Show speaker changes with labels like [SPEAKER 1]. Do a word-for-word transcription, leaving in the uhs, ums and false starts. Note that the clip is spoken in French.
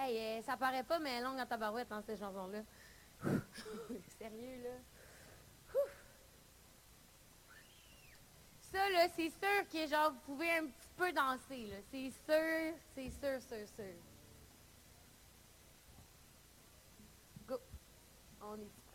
[SPEAKER 1] Hey, euh, ça paraît pas, mais longue en tabarouette, hein, cette chanson-là. Sérieux, là. Ça, là, c'est sûr que, genre, vous pouvez un petit peu danser, là. C'est sûr, c'est sûr, sûr, sûr. Go. On est